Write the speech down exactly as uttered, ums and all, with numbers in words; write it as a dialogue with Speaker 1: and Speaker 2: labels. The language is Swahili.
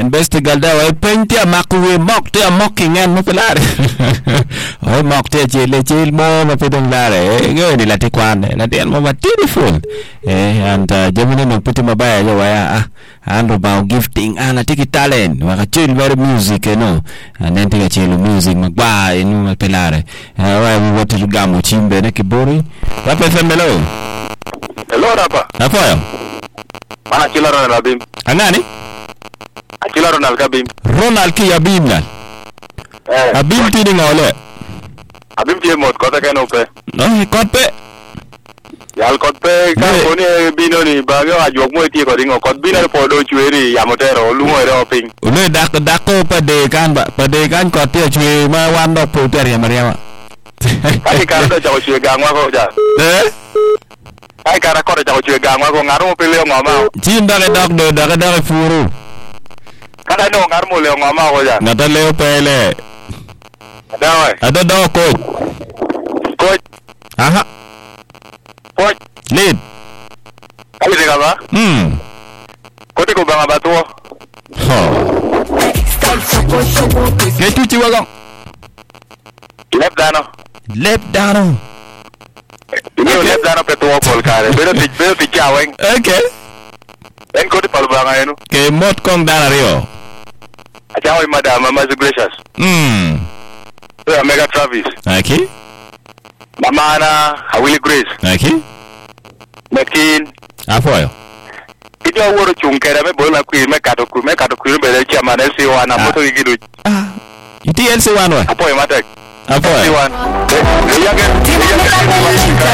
Speaker 1: Investigal da wa pentia makwe mok te mocking en mo pelare. Oh mok te chele chel mo ma pedong lare. Go ni lati kwan la den mo beautiful. Eh and jamune no puti mabaya yo wa ah and about gifting ana tiki talent wa chel very music no. And then tiki chel music magba inu ma pelare. Wa we want to gamu chimbe ne kibori. Wa pe femelo.
Speaker 2: Hello rapa.
Speaker 1: Apoyo.
Speaker 2: Mana chila ronal abim.
Speaker 1: Angani?
Speaker 2: Chila ronal kabim.
Speaker 1: Ronald ki abim na.
Speaker 2: Eh.
Speaker 1: Abim ti ni ngole.
Speaker 2: Abim ti mot kota keno pe.
Speaker 1: No, kope.
Speaker 2: Yal kot pe ka koni bino ni bagyo ajok mo ti ko dingo kot bino podo chweri yamotero lungo ere oping.
Speaker 1: Ule dak dako pade kan ba pade kan ko te chwe ma wan do puter ya Mariama.
Speaker 2: Kai ka do chawo chwe gangwa ko ja.
Speaker 1: Eh?
Speaker 2: Ai ka ra ko chawo chwe gangwa ko ngaro pe le ngoma.
Speaker 1: Chin da dok do da da furu.
Speaker 2: Kada no ngar mo le ngoma ko ja.
Speaker 1: Ngata le pele.
Speaker 2: Dawe.
Speaker 1: Ada do ko.
Speaker 2: Ko.
Speaker 1: Aha.
Speaker 2: Ko.
Speaker 1: Lead.
Speaker 2: Kali de gaba.
Speaker 1: Hmm.
Speaker 2: Ko te ko banga batuo.
Speaker 1: Ho. Ke tu ci wago.
Speaker 2: Lep dano.
Speaker 1: Lep dano.
Speaker 2: Ni lep dano pe tuo pol kare. Pero ti pero ti chaweng.
Speaker 1: Okay.
Speaker 2: En ko te pal banga enu.
Speaker 1: Ke mot kong dana rio.
Speaker 2: Achawo madam Mama Gracious.
Speaker 1: Hmm.
Speaker 2: So Mega Travis.
Speaker 1: Okay.
Speaker 2: Mama ana Willie Grace.
Speaker 1: Okay.
Speaker 2: Mekin.
Speaker 1: Apoyo.
Speaker 2: Kijo woro chunkere me bola ku me kato ku me kato ku be le chama na si wana moto igidu.
Speaker 1: Ah. Iti L C one wa.
Speaker 2: Apoyo matek.
Speaker 1: Apoyo.
Speaker 2: L C one. Eh, ya ke ya ke